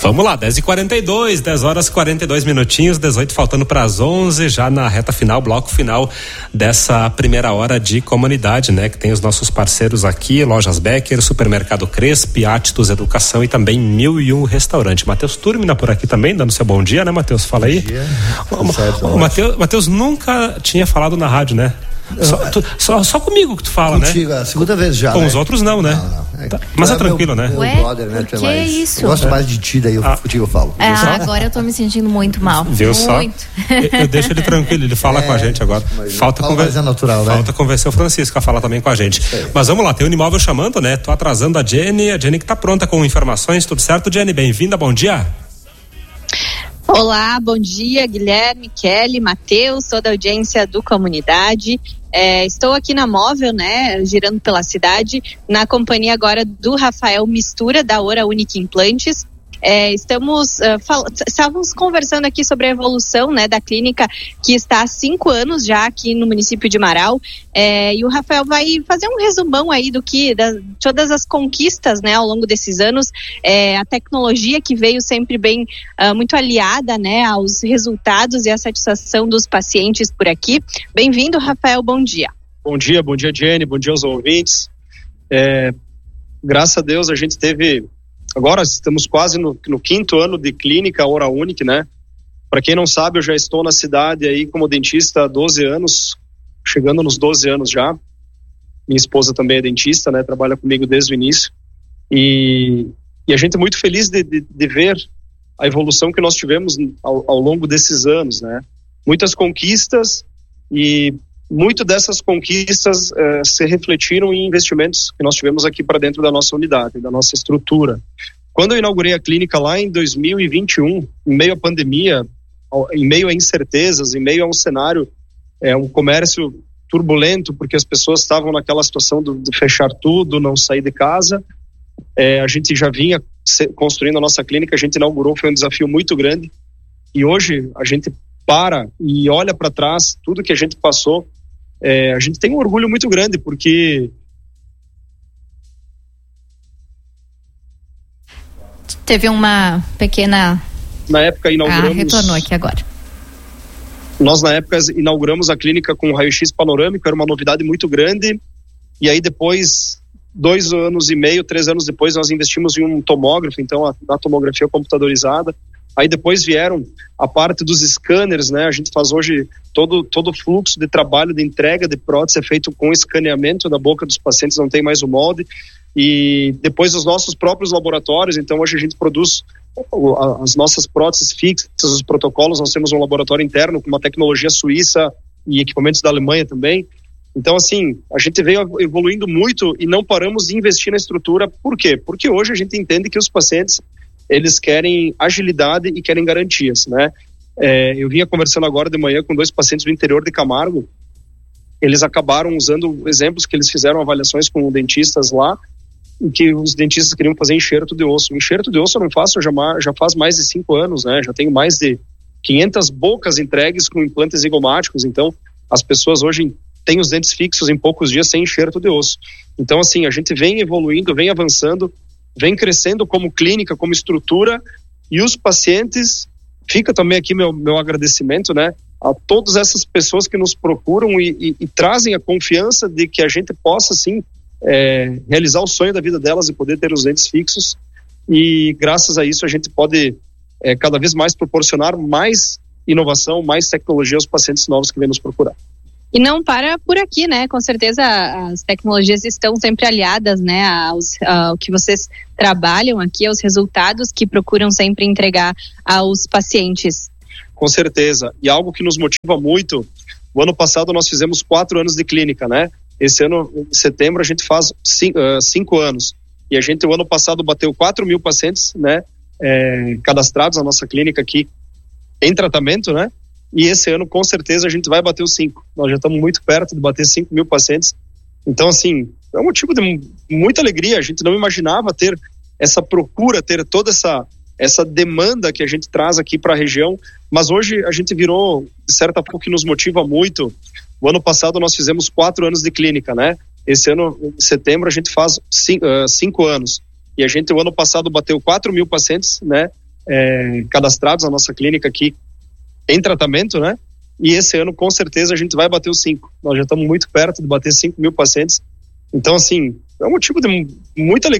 Vamos lá, 10h42, 10 horas 42 minutinhos, 18 faltando para as 11, já na reta final, bloco final dessa primeira hora de comunidade, né? Que tem os nossos parceiros aqui, Lojas Becker, Supermercado Cresp, Attus Educação e também 1001 Restaurante. Matheus Turmina por aqui também, dando seu bom dia, né, Matheus? Fala aí. Bom dia. Matheus nunca tinha falado na rádio, né? Só comigo que tu fala, contigo, né? A segunda vez já. Com né? os outros não, né? Não. Tá. Mas é tranquilo, né? Meu brother, né? Que é isso? Eu gosto mais de ti, daí contigo eu falo. Agora eu tô me sentindo muito mal. Viu só? Muito. Eu deixo ele tranquilo, ele fala com a gente agora. Falta convencer o Francisco a falar também com a gente. Mas vamos lá, tem o Unimóvel chamando, né? Tô atrasando a Jenny que tá pronta com informações, tudo certo, Jenny? Bem-vinda, bom dia. Olá, bom dia, Guilherme, Kelly, Matheus, toda a audiência do Comunidade. Estou aqui na Móvel, né, girando pela cidade, na companhia agora do Rafael Mistura, da Ora Unique Implantes. Estávamos conversando aqui sobre a evolução, né, da clínica que está há 5 anos já aqui no município de Marau, e o Rafael vai fazer um resumão aí todas as conquistas, né, ao longo desses anos, a tecnologia que veio sempre bem, muito aliada, né, aos resultados e à satisfação dos pacientes por aqui. Bem-vindo, Rafael, bom dia. Bom dia, Jenny, bom dia aos ouvintes. Graças a Deus a gente teve... Agora estamos quase no 5º ano de clínica Ora Unique, né? Para quem não sabe, eu já estou na cidade aí como dentista há 12 anos, chegando nos 12 anos já. Minha esposa também é dentista, né? Trabalha comigo desde o início. E a gente é muito feliz de ver a evolução que nós tivemos ao longo desses anos, né? Muitas conquistas e muito dessas conquistas se refletiram em investimentos que nós tivemos aqui para dentro da nossa unidade, da nossa estrutura. Quando eu inaugurei a clínica lá em 2021, em meio à pandemia, em meio a incertezas, em meio a um cenário, um comércio turbulento, porque as pessoas estavam naquela situação de fechar tudo, não sair de casa, a gente já vinha construindo a nossa clínica, a gente inaugurou, foi um desafio muito grande, e hoje a gente para e olha para trás, tudo que a gente passou, a gente tem um orgulho muito grande, porque... Teve uma pequena... Na época inauguramos... retornou aqui agora. Nós na época inauguramos a clínica com raio-x panorâmico, era uma novidade muito grande, e aí depois, 2 anos e meio, 3 anos depois, nós investimos em um tomógrafo, então a tomografia computadorizada. Aí depois vieram a parte dos scanners, né? A gente faz hoje todo o fluxo de trabalho de entrega de prótese é feito com escaneamento da boca dos pacientes, não tem mais o molde. E depois os nossos próprios laboratórios, então hoje a gente produz as nossas próteses fixas, os protocolos, nós temos um laboratório interno com uma tecnologia suíça e equipamentos da Alemanha também. Então, assim, a gente veio evoluindo muito e não paramos de investir na estrutura. Por quê? Porque hoje a gente entende que os pacientes, eles querem agilidade e querem garantias, né? Eu vinha conversando agora de manhã com 2 pacientes do interior de Camargo. Eles acabaram usando exemplos que eles fizeram avaliações com dentistas lá, em que os dentistas queriam fazer enxerto de osso. O enxerto de osso eu não faço, já faz mais de 5 anos, né? Já tenho mais de 500 bocas entregues com implantes zigomáticos. Então, as pessoas hoje têm os dentes fixos em poucos dias sem enxerto de osso. Então, assim, a gente vem evoluindo, vem avançando, vem crescendo como clínica, como estrutura, e os pacientes, fica também aqui meu agradecimento, né, a todas essas pessoas que nos procuram e trazem a confiança de que a gente possa, sim, realizar o sonho da vida delas e poder ter os dentes fixos, e graças a isso a gente pode cada vez mais proporcionar mais inovação, mais tecnologia aos pacientes novos que vêm nos procurar. E não para por aqui, né? Com certeza as tecnologias estão sempre aliadas, né, ao que vocês trabalham aqui, aos resultados que procuram sempre entregar aos pacientes. Com certeza. E algo que nos motiva muito, o ano passado nós fizemos 4 anos de clínica, né? Esse ano, em setembro, a gente faz 5 anos. E a gente, o ano passado, bateu 4.000 pacientes, né, cadastrados na nossa clínica aqui em tratamento, né? E esse ano, com certeza, a gente vai bater os 5. Nós já estamos muito perto de bater 5.000 pacientes. Então, assim, é um motivo de muita alegria. A gente não imaginava ter essa procura, ter toda essa demanda que a gente traz aqui para a região. Mas hoje a gente virou, de certa forma, que nos motiva muito. O ano passado nós fizemos 4 anos de clínica, né? Esse ano, em setembro, a gente faz 5 anos. E a gente, o ano passado, bateu 4.000 pacientes, né? cadastrados na nossa clínica aqui em tratamento, né? E esse ano, com certeza, a gente vai bater os 5. Nós já estamos muito perto de bater 5 mil pacientes. Então, assim, é um motivo de muita alegria